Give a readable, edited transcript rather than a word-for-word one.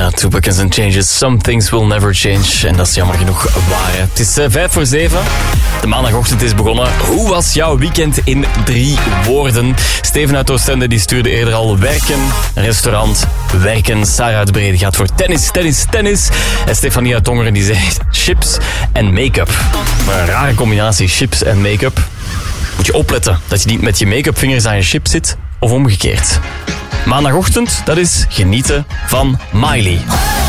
Ja, Two Buckets and Changes. Some things will never change. En dat is jammer genoeg waar. Hè. Het is 5:45. De maandagochtend is begonnen. Hoe was jouw weekend in 3 woorden? Steven uit Oostende die stuurde eerder al werken, restaurant, werken. Sarah uit Brede gaat voor tennis, tennis, tennis. En Stefanie uit Tongeren die zegt chips en make-up. Maar een rare combinatie, chips en make-up. Moet je opletten dat je niet met je make-up vingers aan je chips zit of omgekeerd. Maandagochtend, dat is genieten van Miley.